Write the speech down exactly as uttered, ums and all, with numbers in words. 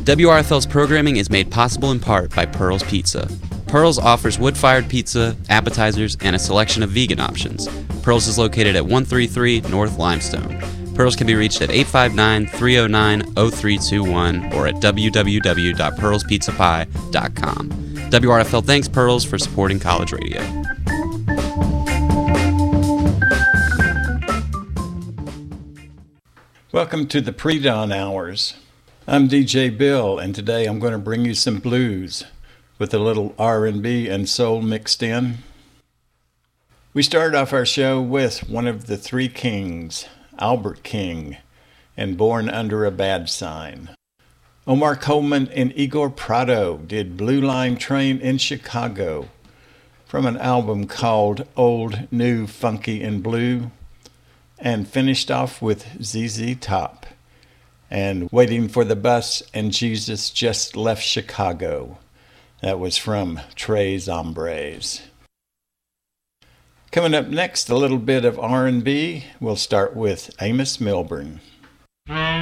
W R F L's programming is made possible in part by Pearl's Pizza. Pearl's offers wood-fired pizza, appetizers, and a selection of vegan options. Pearl's is located at one thirty-three North Limestone. Pearl's can be reached at eight five nine, three oh nine, oh three two one or at w w w dot pearls pizza pie dot com. W R F L thanks Pearl's for supporting college radio. Welcome to the Pre-Dawn Hours. I'm D J Bill, and today I'm going to bring you some blues with a little R and B and soul mixed in. We started off our show with one of the three kings, Albert King, and Born Under a Bad Sign. Omar Coleman and Igor Prado did Blue Line Train in Chicago from an album called Old, New, Funky, and Blue, and finished off with Z Z Top and Waiting for the Bus and Jesus Just Left Chicago. That was from Tres Hombres. Coming up next, a little bit of R and B. We'll start with Amos Milburn.